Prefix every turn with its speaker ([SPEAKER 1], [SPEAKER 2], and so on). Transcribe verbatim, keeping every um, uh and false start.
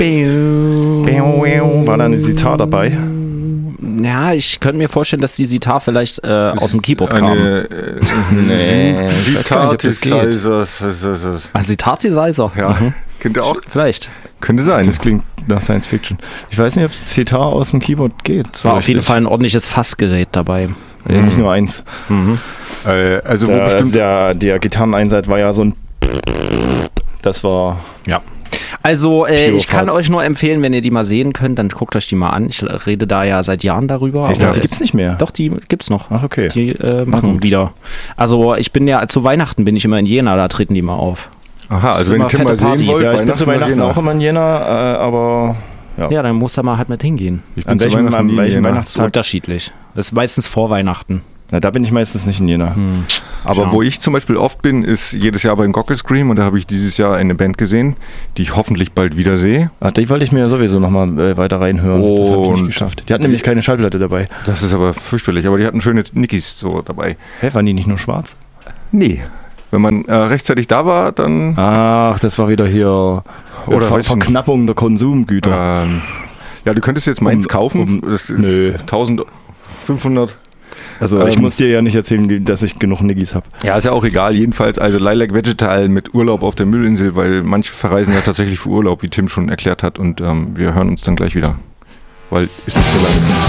[SPEAKER 1] War da eine Sitar dabei?
[SPEAKER 2] Ja, ich könnte mir vorstellen, dass die Sitar vielleicht äh, aus dem Keyboard kam.
[SPEAKER 3] Eine, äh, nee, Sitar-Synthesizer.
[SPEAKER 2] Ein Sitar-Synthesizer?
[SPEAKER 3] Ja, mhm. Könnte auch.
[SPEAKER 2] Vielleicht.
[SPEAKER 1] Könnte sein. Das klingt nach Science Fiction. Ich weiß nicht, ob Sitar aus dem Keyboard geht. So
[SPEAKER 2] war auf jeden Fall ein ordentliches Fassgerät dabei.
[SPEAKER 1] Ja, mhm. Nicht nur eins.
[SPEAKER 2] Mhm.
[SPEAKER 3] Äh, also
[SPEAKER 1] der,
[SPEAKER 3] wo bestimmt
[SPEAKER 1] der, der Gitarreneinsatz war ja so ein. Das war.
[SPEAKER 2] Ja. Also äh, ich kann
[SPEAKER 1] Fass.
[SPEAKER 2] euch nur empfehlen, wenn ihr die mal sehen könnt, dann guckt euch die mal an. Ich rede da ja seit Jahren darüber.
[SPEAKER 1] Ich dachte, die gibt's nicht mehr.
[SPEAKER 2] Doch, die gibt's noch.
[SPEAKER 1] Ach, okay.
[SPEAKER 2] Die äh, machen mhm. wieder. Also ich bin ja, zu Weihnachten bin ich immer in Jena, da treten die mal auf.
[SPEAKER 3] Aha, also wenn ihr Tim mal sehen
[SPEAKER 1] Party.
[SPEAKER 3] wollt.
[SPEAKER 1] Ja, ich bin zu Weihnachten auch immer in Jena, äh, aber...
[SPEAKER 2] Ja. ja, dann muss da mal halt mit hingehen.
[SPEAKER 1] Ich bin an welchem, zu Weihnachten welchem Weihnachtstag?
[SPEAKER 2] Unterschiedlich. Das ist meistens vor Weihnachten.
[SPEAKER 1] Na, da bin ich meistens nicht in Jena. Hm.
[SPEAKER 3] Aber Schau. Wo ich zum Beispiel oft bin, ist jedes Jahr beim Gockel Scream und da habe ich dieses Jahr eine Band gesehen, die ich hoffentlich bald wieder sehe.
[SPEAKER 1] Ah, die wollte ich mir sowieso nochmal äh, weiter reinhören.
[SPEAKER 3] Und
[SPEAKER 1] das habe ich nicht geschafft. Die hatten nämlich keine Schallplatte dabei.
[SPEAKER 3] Das ist aber fürchterlich, aber die hatten schöne Nickys so dabei.
[SPEAKER 1] Hä, waren die nicht nur schwarz?
[SPEAKER 3] Nee. Wenn man äh, rechtzeitig da war, dann...
[SPEAKER 1] Ach, das war wieder hier äh,
[SPEAKER 3] Oder
[SPEAKER 1] Ver Verknappung der Konsumgüter.
[SPEAKER 3] Ähm, ja, du könntest jetzt meins
[SPEAKER 1] um,
[SPEAKER 3] kaufen.
[SPEAKER 1] Um,
[SPEAKER 3] das ist
[SPEAKER 1] nö.
[SPEAKER 3] eintausendfünfhundert.
[SPEAKER 1] Also ähm, ich muss dir ja nicht erzählen, dass ich genug Niggis habe.
[SPEAKER 3] Ja, ist ja auch egal. Jedenfalls also Lilac Vegetal mit Urlaub auf der Müllinsel, weil manche verreisen ja tatsächlich für Urlaub, wie Tim schon erklärt hat. Und ähm, wir hören uns dann gleich wieder, weil ist nicht so lange.